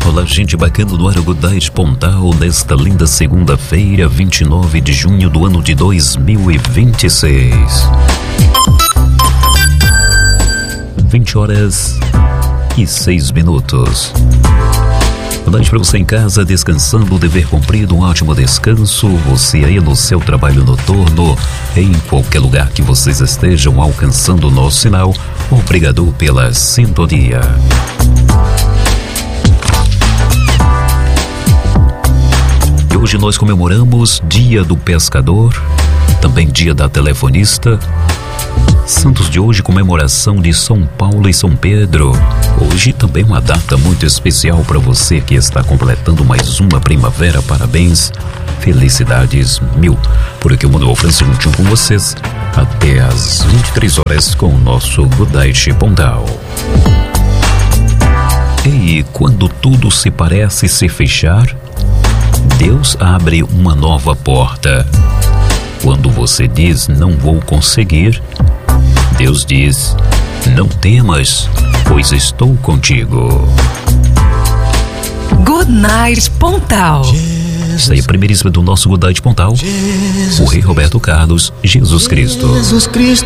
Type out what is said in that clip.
Olá, gente bacana do ar, Good Night Pontal, nesta linda segunda-feira, 29 de junho do ano de 2026. 20h06. Boa noite para você em casa, descansando, dever cumprido, um ótimo descanso. Você aí no seu trabalho noturno, em qualquer lugar que vocês estejam alcançando o nosso sinal, obrigado pela sintonia. E hoje nós comemoramos Dia do Pescador, também Dia da Telefonista. Santos de hoje, comemoração de São Paulo e São Pedro. Hoje também uma data muito especial para você que está completando mais uma primavera. Parabéns, felicidades mil. Por aqui o Manuel Francisco juntinho com vocês até às 23h com o nosso Good Night Pontal. E quando tudo se parece se fechar, Deus abre uma nova porta. Quando você diz não vou conseguir, Deus diz, não temas, pois estou contigo. Good Night Pontal. Essa aí é a primeiríssima do nosso Good Night Pontal. O Rei Roberto Carlos, Jesus Cristo. Jesus Cristo